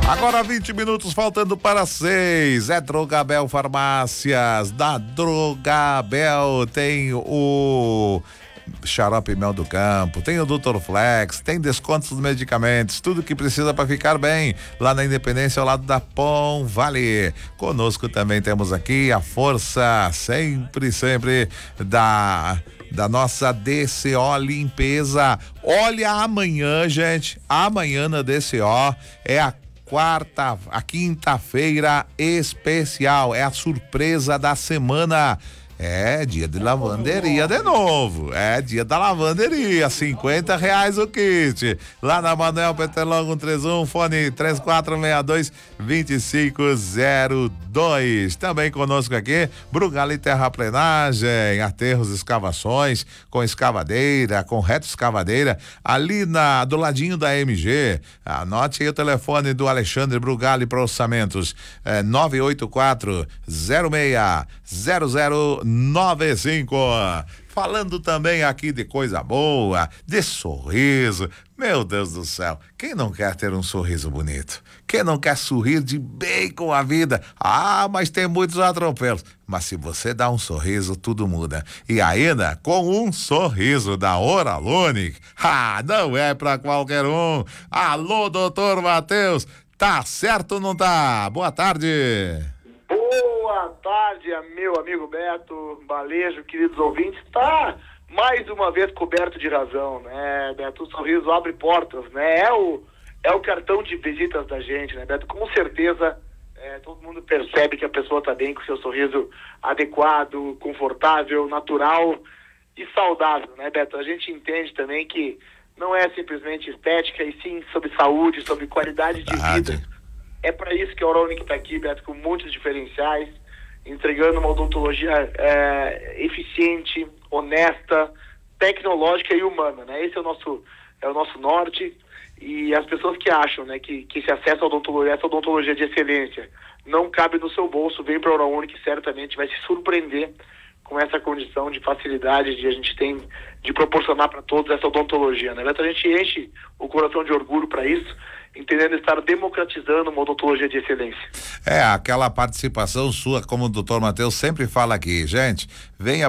Agora 20 minutos faltando para 6. É Drogabel Farmácias. Da Drogabel tem o xarope mel do campo, tem o Dr. Flex, tem descontos dos medicamentos, tudo que precisa para ficar bem, lá na Independência ao lado da Pom Vale. Conosco também temos aqui a força sempre da nossa DCO Limpeza. Olha, amanhã, gente, amanhã na DCO é a quinta-feira especial, é a surpresa da semana. É dia de lavanderia de novo. É dia da lavanderia. R$50 o kit. Lá na Manuel Petelão 131, fone 3462-2502. Também conosco aqui, Brugali Terraplenagem, aterros, escavações, com escavadeira, com reto escavadeira, ali do ladinho da MG. Anote aí o telefone do Alexandre Brugali para orçamentos. 984-06-0095. Falando também aqui de coisa boa, de sorriso. Meu Deus do céu, quem não quer ter um sorriso bonito? Quem não quer sorrir de bem com a vida? Mas tem muitos atropelos. Mas se você dá um sorriso, tudo muda. E ainda com um sorriso da Oralunic. Não é pra qualquer um. Alô, doutor Matheus, tá certo ou não tá? Boa tarde. Boa tarde, meu amigo Beto, Balejo, queridos ouvintes. Tá mais uma vez coberto de razão, né, Beto? O sorriso abre portas, né? É o cartão de visitas da gente, né, Beto? Com certeza, todo mundo percebe que a pessoa tá bem com o seu sorriso adequado, confortável, natural e saudável, né, Beto? A gente entende também que não é simplesmente estética, e sim sobre saúde, sobre qualidade de vida. É para isso que a Oralunic está aqui, Beto, com muitos diferenciais, entregando uma odontologia eficiente, honesta, tecnológica e humana, né? Esse é o nosso norte. E as pessoas que acham, né, que esse acesso à odontologia, essa odontologia de excelência, não cabe no seu bolso, vem para a Oralunic, certamente vai se surpreender com essa condição de facilidade que a gente tem de proporcionar para todos essa odontologia, né, Beto? A gente enche o coração de orgulho para isso, entendendo estar democratizando uma odontologia de excelência. Aquela participação sua, como o doutor Matheus sempre fala aqui, gente, venha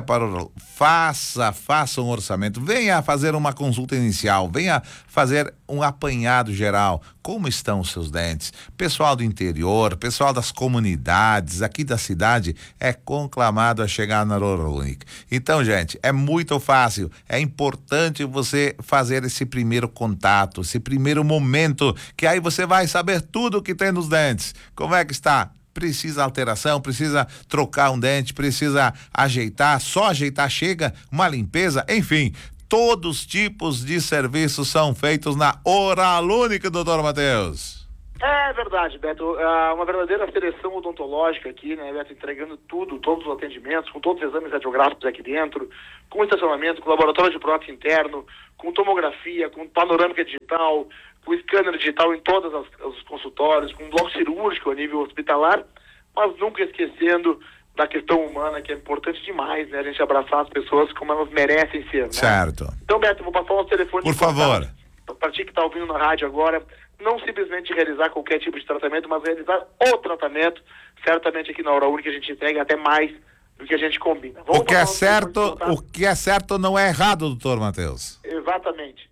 faça um orçamento, venha fazer uma consulta inicial, venha fazer um apanhado geral, como estão os seus dentes. Pessoal do interior, pessoal das comunidades, aqui da cidade, é conclamado a chegar na Oralunic. Então, gente, é muito fácil, é importante você fazer esse primeiro contato, esse primeiro momento, que aí você vai saber tudo que tem nos dentes. Como é que está? Precisa alteração, precisa trocar um dente, precisa ajeitar, só ajeitar chega, uma limpeza, enfim, todos os tipos de serviços são feitos na Oralunic, doutor Matheus. É verdade, Beto, uma verdadeira seleção odontológica aqui, né, Beto, entregando tudo, todos os atendimentos, com todos os exames radiográficos aqui dentro, com estacionamento, com laboratório de prótese interno, com tomografia, com panorâmica digital, com scanner digital em todos os consultórios, com bloco cirúrgico a nível hospitalar, mas nunca esquecendo da questão humana, que é importante demais, né, a gente abraçar as pessoas como elas merecem ser, né? Certo. Então, Beto, vou passar o nosso telefone. Por favor. Para ti que está ouvindo na rádio agora, não simplesmente realizar qualquer tipo de tratamento, mas realizar o tratamento. Certamente aqui na Oralunic a gente entrega até mais do que a gente combina. O que é certo não é errado, doutor Matheus. Exatamente.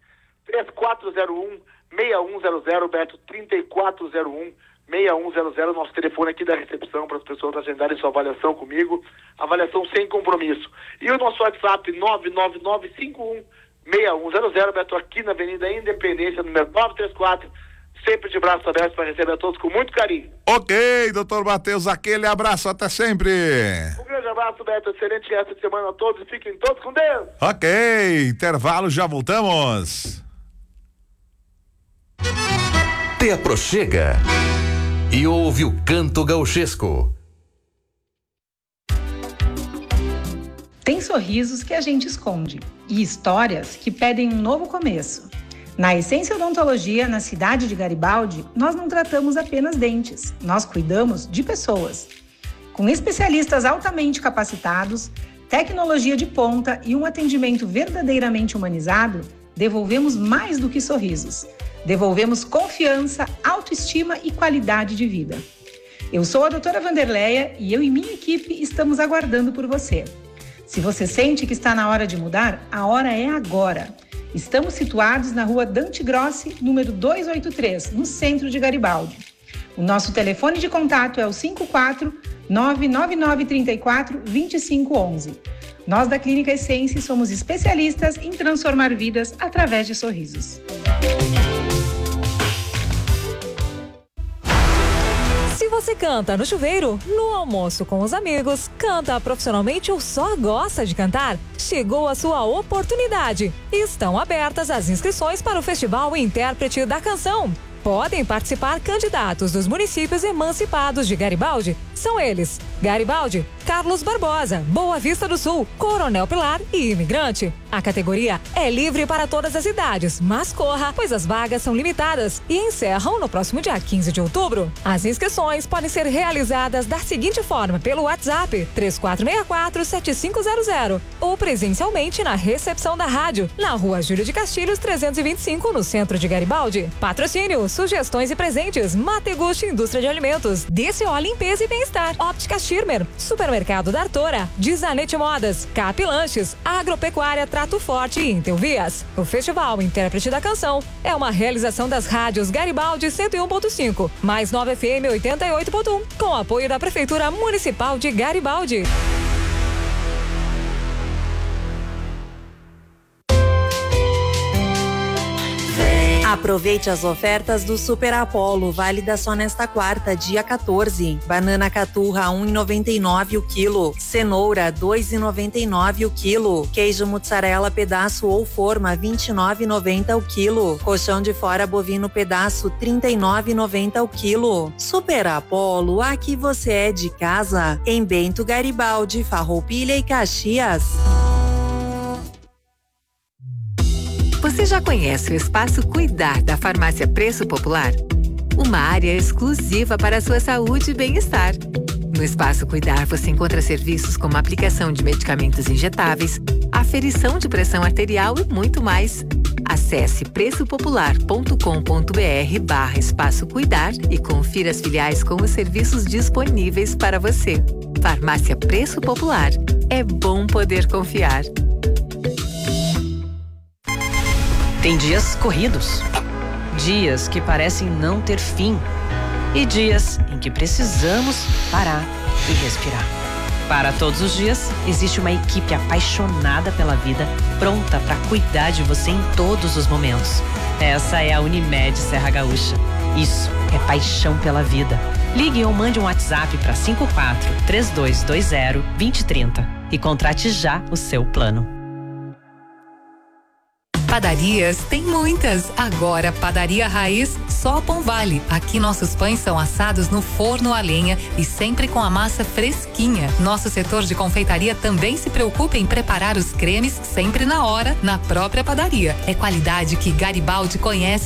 3401-6100, Beto, 3401-6100, nosso telefone aqui da recepção para as pessoas agendarem sua avaliação comigo, avaliação sem compromisso. E o nosso WhatsApp 99951-6100, Beto, aqui na Avenida Independência, número 934, sempre de braços abertos para receber a todos com muito carinho. Ok, doutor Matheus, aquele abraço, até sempre. Um grande abraço, Beto, excelente resto de semana a todos e fiquem todos com Deus. Ok, intervalo, já voltamos. Te aproxega e ouve o canto gauchesco. Tem sorrisos que a gente esconde e histórias que pedem um novo começo. Na Essência Odontologia, na cidade de Garibaldi, nós não tratamos apenas dentes, nós cuidamos de pessoas. Com especialistas altamente capacitados, tecnologia de ponta e um atendimento verdadeiramente humanizado, devolvemos mais do que sorrisos. Devolvemos confiança, autoestima e qualidade de vida. Eu sou a doutora Vanderleia e eu e minha equipe estamos aguardando por você. Se você sente que está na hora de mudar, a hora é agora. Estamos situados na rua Dante Grossi, número 283, no centro de Garibaldi. O nosso telefone de contato é o 54-99934-2511. Nós da Clínica Essence somos especialistas em transformar vidas através de sorrisos. Se você canta no chuveiro, no almoço com os amigos, canta profissionalmente ou só gosta de cantar, chegou a sua oportunidade. Estão abertas as inscrições para o Festival Intérprete da Canção. Podem participar candidatos dos municípios emancipados de Garibaldi. São eles: Garibaldi, Carlos Barbosa, Boa Vista do Sul, Coronel Pilar e Imigrante. A categoria é livre para todas as idades, mas corra, pois as vagas são limitadas e encerram no próximo dia 15 de outubro. As inscrições podem ser realizadas da seguinte forma pelo WhatsApp 3464-7500 ou presencialmente na recepção da rádio, na Rua Júlio de Castilhos 325, no centro de Garibaldi. Patrocínio, sugestões e presentes: Mategusti Indústria de Alimentos, DCO Limpeza e Bem-Estar, Óptica Schirmer, Supermercado da Artora, Dizanete Modas, Cap Lanches, Agropecuária Trato Forte e Intelvias. O Festival Intérprete da Canção é uma realização das rádios Garibaldi 101.5, mais 9 FM 88.1, com apoio da Prefeitura Municipal de Garibaldi. Aproveite as ofertas do Super Apollo, válida só nesta quarta, dia 14. Banana caturra 1,99 o quilo. Cenoura 2,99 o quilo. Queijo mussarela pedaço ou forma 29,90 o quilo. Colchão de fora bovino pedaço 39,90 o quilo. Super Apollo, aqui você é de casa. Em Bento Garibaldi, Farroupilha e Caxias. Você já conhece o Espaço Cuidar da Farmácia Preço Popular? Uma área exclusiva para a sua saúde e bem-estar. No Espaço Cuidar você encontra serviços como aplicação de medicamentos injetáveis, aferição de pressão arterial e muito mais. Acesse preçopopular.com.br/Espaço Cuidar e confira as filiais com os serviços disponíveis para você. Farmácia Preço Popular. É bom poder confiar. Tem dias corridos, dias que parecem não ter fim e dias em que precisamos parar e respirar. Para todos os dias, existe uma equipe apaixonada pela vida, pronta para cuidar de você em todos os momentos. Essa é a Unimed Serra Gaúcha. Isso é paixão pela vida. Ligue ou mande um WhatsApp para 54-3220-2030 e contrate já o seu plano. Padarias tem muitas. Agora, Padaria Raiz, só Pão Vale. Aqui nossos pães são assados no forno a lenha e sempre com a massa fresquinha. Nosso setor de confeitaria também se preocupa em preparar os cremes sempre na hora, na própria padaria. É qualidade que Garibaldi conhece